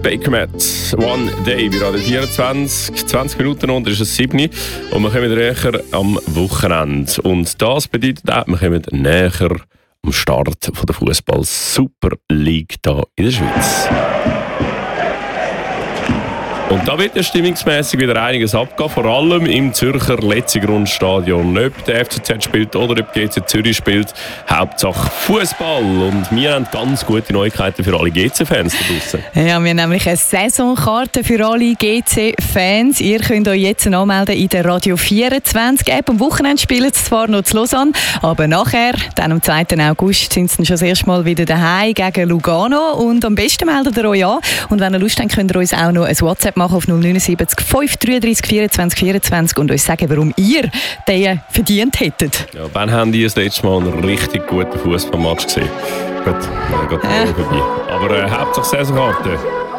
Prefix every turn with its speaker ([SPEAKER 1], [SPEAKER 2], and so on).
[SPEAKER 1] Baker Matt, One Day, bei Radio 24, 20 Minuten unter ist es 7 und wir kommen näher am Wochenende. Und das bedeutet auch, wir kommen näher am Start von der Fußball-Super League hier in der Schweiz. Und da wird ja stimmungsmässig wieder einiges abgehen, vor allem im Zürcher Letzigrundstadion. Ob der FCZ spielt oder ob GC Zürich spielt, Hauptsache Fußball. Und wir haben ganz gute Neuigkeiten für alle GC-Fans da draussen.
[SPEAKER 2] Ja, wir haben nämlich eine Saisonkarte für alle GC-Fans. Ihr könnt euch jetzt anmelden in der Radio 24 App. Am Wochenende spielen sie zwar noch zu Lausanne, aber nachher, dann am 2. August, sind sie dann schon das erste Mal wieder daheim gegen Lugano. Und am besten meldet ihr euch an. Und wenn ihr Lust habt, könnt ihr uns auch noch ein WhatsApp machen auf 079 533 24 24 und uns sagen, warum ihr den verdient hättet.
[SPEAKER 1] Ja, wann haben die das letzte Mal einen richtig guten Fußballmatch gesehen? Gut, geht vorbei. Aber Hauptsache Saisonkarte.